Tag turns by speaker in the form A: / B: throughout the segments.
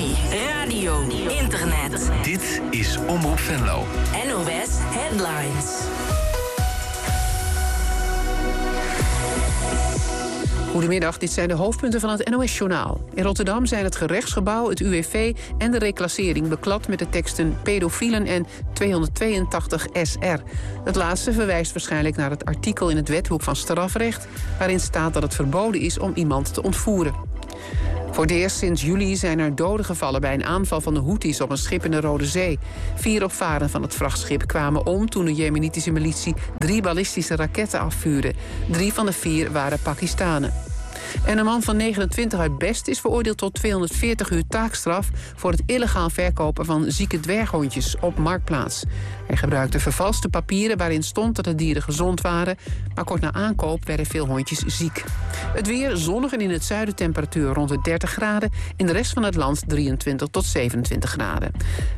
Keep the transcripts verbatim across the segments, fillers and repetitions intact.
A: radio, internet.
B: Dit is Omroep Venlo.
A: N O S Headlines.
C: Goedemiddag, dit zijn de hoofdpunten van het N O S-journaal. In Rotterdam zijn het gerechtsgebouw, het U W V en de reclassering beklad met de teksten pedofielen en tweehonderdtweeëntachtig S R. Het laatste verwijst waarschijnlijk naar het artikel in het Wetboek van Strafrecht, waarin staat dat het verboden is om iemand te ontvoeren. Voor het eerst sinds juli zijn er doden gevallen bij een aanval van de Houthis op een schip in de Rode Zee. Vier opvarenden van het vrachtschip kwamen om toen de Jemenitische militie drie ballistische raketten afvuurde. Drie van de vier waren Pakistanen. En een man van negenentwintig uit Best is veroordeeld tot tweehonderdveertig uur taakstraf voor het illegaal verkopen van zieke dwerghondjes op Marktplaats. Hij gebruikte vervalste papieren waarin stond dat de dieren gezond waren, maar kort na aankoop werden veel hondjes ziek. Het weer zonnig en in het zuiden temperatuur rond de dertig graden, in de rest van het land drieëntwintig tot zevenentwintig graden.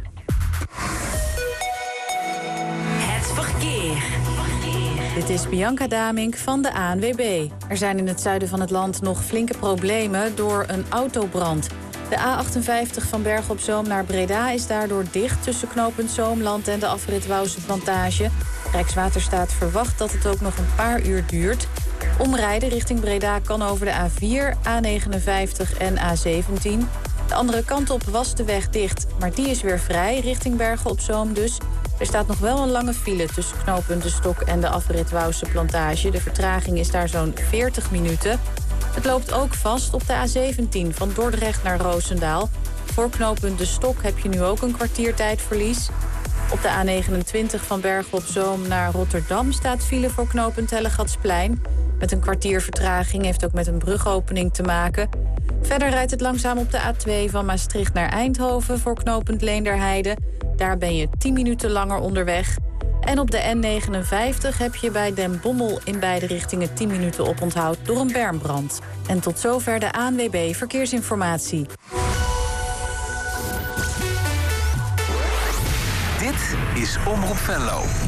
A: Het verkeer.
D: Dit is Bianca Damink van de A N W B. Er zijn in het zuiden van het land nog flinke problemen door een autobrand. De A achtenvijftig van Bergen op Zoom naar Breda is daardoor dicht tussen knooppunt Zoomland en de afrit Wouwse Plantage. Rijkswaterstaat verwacht dat het ook nog een paar uur duurt. Omrijden richting Breda kan over de A vier, A negenenvijftig en A zeventien. De andere kant op was de weg dicht, maar die is weer vrij richting Bergen op Zoom dus. Er staat nog wel een lange file tussen knooppunt De Stok en de afrit Wouwse Plantage. De vertraging is daar zo'n veertig minuten. Het loopt ook vast op de A zeventien van Dordrecht naar Roosendaal. Voor knooppunt De Stok heb je nu ook een kwartiertijdverlies. Op de A negenentwintig van Bergen op Zoom naar Rotterdam staat file voor knooppunt Hellegatsplein. Met een kwartier vertraging, heeft ook met een brugopening te maken. Verder rijdt het langzaam op de A twee van Maastricht naar Eindhoven voor knooppunt Leenderheide. Daar ben je tien minuten langer onderweg. En op de N negenenvijftig heb je bij Den Bommel in beide richtingen tien minuten oponthoud door een bermbrand. En tot zover de A N W B Verkeersinformatie.
B: Dit is Omroep Venlo.